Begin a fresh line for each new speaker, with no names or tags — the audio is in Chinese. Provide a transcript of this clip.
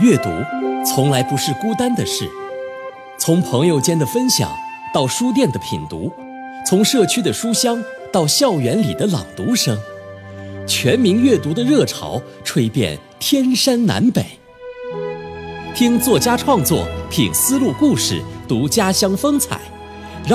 阅读从来不是孤单的事，从朋友间的分享到书店的品读，从社区的书香到校园里的朗读声，全民阅读的热潮吹遍天山南北。听作家创作，品丝路故事，读家乡风采。